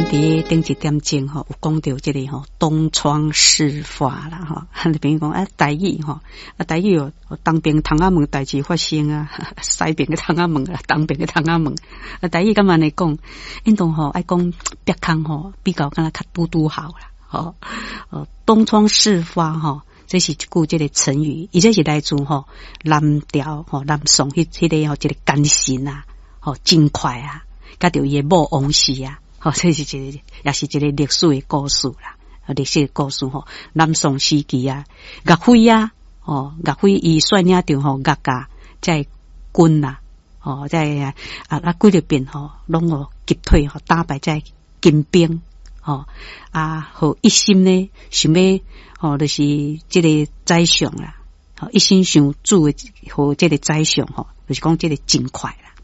伫顶一点钟吼，有讲到这个吼东窗事发啦吼，你比如讲啊台语吼，啊台语哦，东边窗仔门代志发生啊，西边嘅窗仔门啊，东边嘅窗仔门，啊台语咁样嚟讲，因同吼爱讲别空吼，比较敢若较嘟嘟好啦，吼，东窗事发吼。这是一句这个成语，伊这是来自吼南朝吼南宋迄个吼一个奸臣啊，吼真快啊，甲着伊某王氏啊，吼这是一个也是一个历史的故事啦，历史的故事吼，南宋时期啊，岳飞啊，岳飞伊率领着吼岳家在军啊，在几入边吼，拢互击退吼，打败在金兵。好一心呢，想要就是这个宰相啦，一心想主的和这个宰相就是讲这个真快啦。